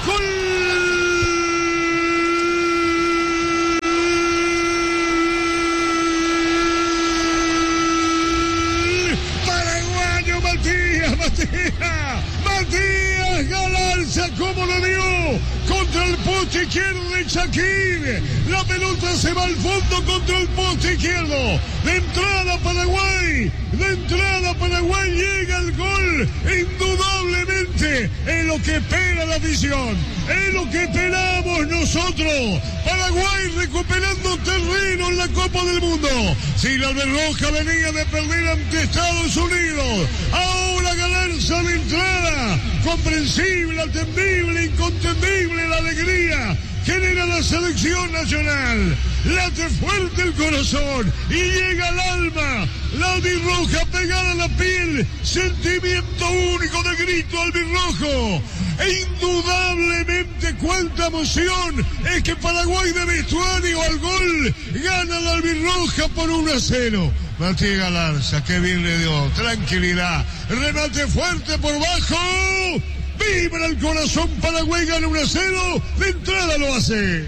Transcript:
¡Gol! Paraguayo Matías Galarza, ¿cómo lo dio? Contra el poste izquierdo de Shakir. La pelota se va al fondo contra el poste izquierdo. De entrada Paraguay llega el gol. Indudablemente es lo que espera la afición. Es lo que esperamos nosotros. Paraguay recuperando terreno en la Copa del Mundo. Si la Alberroja venía de perder ante Estados Unidos, ahora Galarza de entrada. Comprensible, atendible, incontendible la alegría. Genera la selección nacional, late fuerte el corazón y llega al alma, la albirroja pegada a la piel, sentimiento único de grito albirrojo. E indudablemente cuánta emoción es que Paraguay de vestuario al gol gana la albirroja por 1-0. Matías Galarza, qué bien le dio, tranquilidad, remate fuerte por bajo. Vibra el corazón, Paraguay gana 1-0, de entrada lo hace.